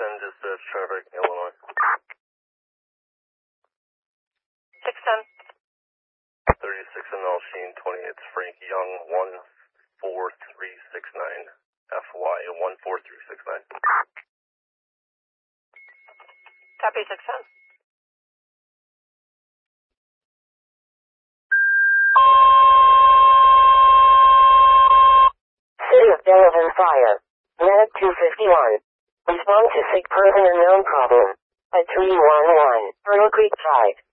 610, dispatch traffic, Illinois. 610. 36 and Sheen, 28, Frank Young, 14369. FY 14369. Copy 610. City of Delavan Fire. Medic 251. Respond to sick person unknown problem. At 311, Pearl Creek 5.